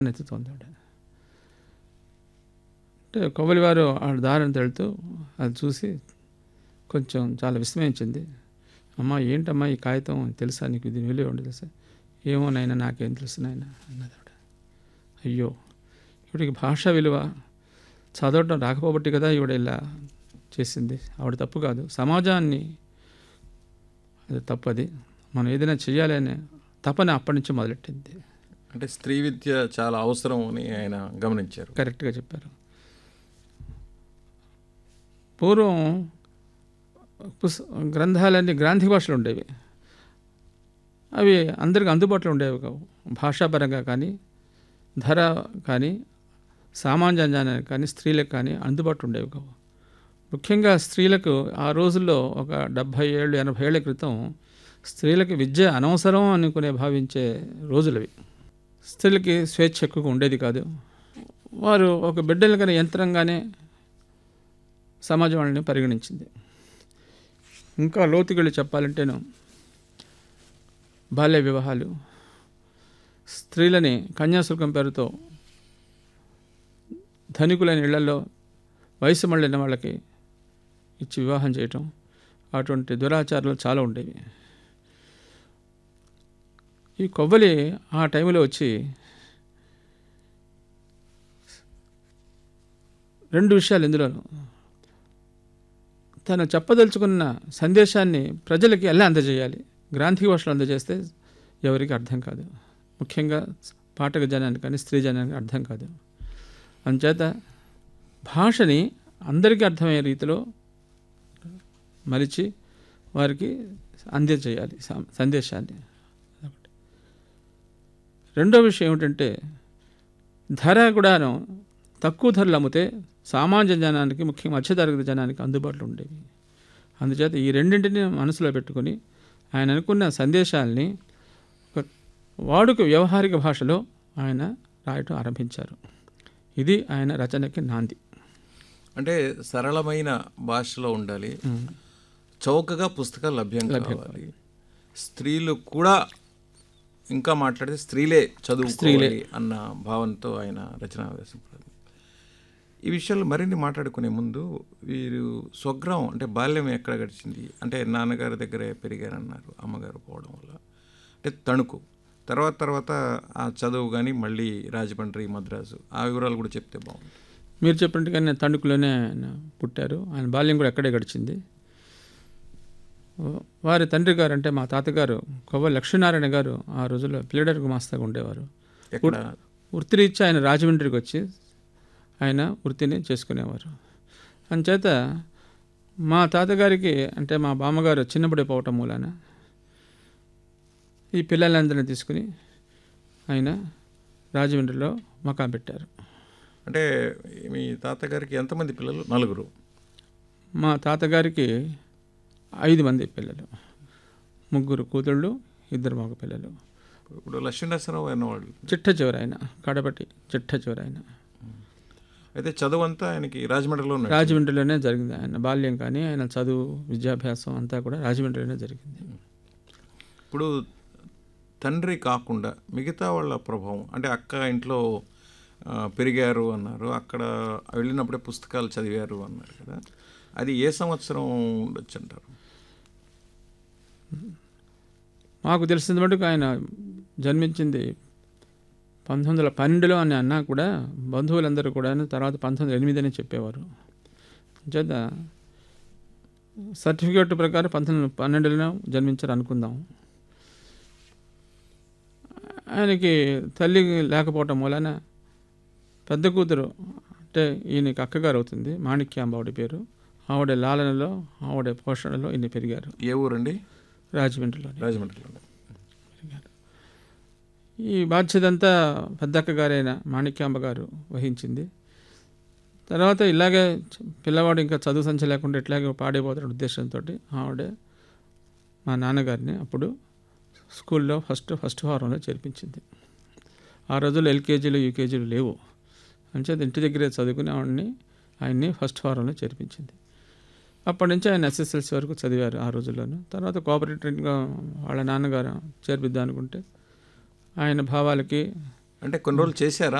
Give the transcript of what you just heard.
ఎత్తుతోంది ఆవిడ. అంటే కొవ్వలి వారు ఆవిడ దారిని వెళ్తూ అది చూసి కొంచెం చాలా విస్మయించింది. అమ్మా ఏంటమ్మా ఈ కాగితం తెలుసా నీకు, ఇది విలువ ఉండి తెలుసా? ఏమో నాయన నాకేం తెలుసు నాయన అన్నది ఆవిడ. అయ్యో ఇవిడికి భాష విలువ చదవటం రాకపోబట్టి కదా ఈవిడ ఇలా చేసింది. ఆవిడ తప్పు కాదు, సమాజాన్ని అది తప్పది. మనం ఏదైనా చేయాలి అనే తపన అప్పటి నుంచి మొదలెట్టింది. అంటే స్త్రీ విద్య చాలా అవసరం అని ఆయన గమనించారు. కరెక్ట్గా చెప్పారు. పూర్వం గ్రంథాలన్నీ గ్రాంథిక భాషలు ఉండేవి. అవి అందరికి అందుబాటులో ఉండేవి కావు. భాషాపరంగా కానీ, ధర కానీ, సామాన్య జ్ఞానానికి కానీ, స్త్రీలకు కానీ అందుబాటులో ఉండేవి కావు. ముఖ్యంగా స్త్రీలకు ఆ రోజుల్లో ఒక 70 ఏళ్ళు 80 ఏళ్ల క్రితం స్త్రీలకి విద్య అనవసరం అనుకునే భావించే రోజులవి. స్త్రీలకి స్వేచ్ఛ ఎక్కువగా ఉండేది కాదు. వారు ఒక బిడ్డలు కానీ యంత్రంగానే సమాజం వాళ్ళని పరిగణించింది. ఇంకా లోతుకెళ్ళి చెప్పాలంటేను బాల్య వివాహాలు, స్త్రీలని కన్యాశుల్కం పేరుతో ధనికులైన ఇళ్లలో వయసు మళ్ళిన వాళ్ళకి ఇచ్చి వివాహం చేయటం, అటువంటి దురాచారాలు చాలా ఉండేవి. ఈ కొవ్వలి ఆ టైంలో వచ్చి 2 విషయాలు ఇందులోను, తను చెప్పదలుచుకున్న సందేశాన్ని ప్రజలకి ఎలా అందజేయాలి, గ్రాంథిక భాషలో అందజేస్తే ఎవరికి అర్థం కాదు. ముఖ్యంగా పాఠక జనానికి కానీ స్త్రీ జనానికి అర్థం కాదు. అందుచేత భాషని అందరికీ అర్థమయ్యే రీతిలో మలిచి వారికి అందజేయాలి సందేశాన్ని. రెండో విషయం ఏమిటంటే, ధర కూడాను తక్కువ ధరలు అమ్మితే సామాన్య జనానికి, ముఖ్యంగా మధ్యతరగతి జనానికి అందుబాటులో ఉండేవి. అందుచేత ఈ రెండింటిని మనసులో పెట్టుకొని ఆయన అనుకున్న సందేశాలని వాడుక వ్యవహారిక భాషలో ఆయన రాయటం ఆరంభించారు. ఇది ఆయన రచనకి నాంది. అంటే సరళమైన భాషలో ఉండాలి, చౌకగా పుస్తకాలు లభ్యం కావాలి, స్త్రీలు కూడా ఇంకా మాట్లాడితే స్త్రీలే చదువుకోవాలి అన్న భావంతో ఆయన రచన వేసపడింది. ఈ విషయాలు మరిన్ని మాట్లాడుకునే ముందు, వీరు స్వగ్రామం అంటే బాల్యం ఎక్కడ గడిచింది అంటే, నాన్నగారి దగ్గరే పెరిగారన్నారు, అమ్మగారు పోవడం వల్ల, అంటే తణుకు, తర్వాత ఆ చదువు కానీ మళ్ళీ రాజమండ్రి, మద్రాసు, ఆ వివరాలు కూడా చెప్తే బాగుంది. మీరు చెప్పినట్టుగా నేను తణుకులోనే ఆయన పుట్టారు. ఆయన బాల్యం కూడా అక్కడే గడిచింది. వారి తండ్రి గారు అంటే మా తాతగారు కొవ్వలి లక్ష్మీనారాయణ గారు ఆ రోజుల్లో ప్లేడర్ గుమాస్తాగా ఉండేవారు. వృత్తిరీత్యా ఆయన రాజమండ్రికి వచ్చి ఆయన వృత్తిని చేసుకునేవారు. అందుచేత మా తాతగారికి అంటే మా బామ్మగారు చిన్నప్పుడే పోవటం మూలాన ఈ పిల్లలందరినీ తీసుకుని ఆయన రాజమండ్రిలో మకాం పెట్టారు. అంటే మీ తాతగారికి ఎంతమంది పిల్లలు? 4. మా తాతగారికి 5 మంది పిల్లలు, 3 కూతుళ్ళు, 2 మగ పిల్లలు. ఇప్పుడు లక్ష్మీనరసింహరావు అన్నవాళ్ళు చిట్ట చివరి ఆయన, కడపటి చిట్ట చివరి ఆయన. అయితే చదువు అంతా ఆయనకి రాజమండ్రిలోనే జరిగింది. ఆయన బాల్యం కానీ ఆయన చదువు విద్యాభ్యాసం అంతా కూడా రాజమండ్రిలోనే జరిగింది. ఇప్పుడు తండ్రి కాకుండా మిగతా వాళ్ళ ప్రభావం, అంటే అక్క ఇంట్లో పెరిగారు అన్నారు, అక్కడ వెళ్ళినప్పుడే పుస్తకాలు చదివారు అన్నారు కదా, అది ఏ సంవత్సరం ఉండొచ్చు అంటారు? మాకు తెలిసిన మటుకు ఆయన జన్మించింది 1912లో అని అన్నా కూడా బంధువులందరూ కూడా తర్వాత 1908 అని చెప్పేవారు. చేత సర్టిఫికేట్ ప్రకారం 1912లో జన్మించారు అనుకుందాం. ఆయనకి తల్లి లేకపోవటం వలన పెద్ద కూతురు అంటే ఈయనకి అక్కగారు అవుతుంది, మాణిక్యాంబ ఆవిడ పేరు. ఆవిడ లాలనలో, ఆవిడ పోషణలో ఈయన పెరిగారు. ఏ ఊరండి? రాజమండ్రిలో పెరిగారు. ఈ బాధ్యత అంతా పెద్దక్క గారైన మాణిక్యాంబ గారు వహించింది. తర్వాత ఇలాగే పిల్లవాడు ఇంకా చదువు సంచ లేకుండా ఇట్లాగే పాడైపోతున్న ఉద్దేశంతో ఆవిడ మా నాన్నగారిని అప్పుడు స్కూల్లో ఫస్ట్ ఫారంలో చేర్పించింది. ఆ రోజుల్లో ఎల్కేజీలు యూకేజీలు లేవు. అంచేది ఇంటి దగ్గరే చదువుకుని ఆయన్ని ఫస్ట్ ఫారంలో చేర్పించింది. అప్పటి నుంచి ఆయన ఎస్ఎస్ఎల్సీ వరకు చదివారు ఆ రోజుల్లోనూ. తర్వాత కోఆపరేటివ్గా వాళ్ళ నాన్నగారు చేర్పిద్దాం అనుకుంటే ఆయన భావాలకి అంటే కొన్ని రోజులు చేశారా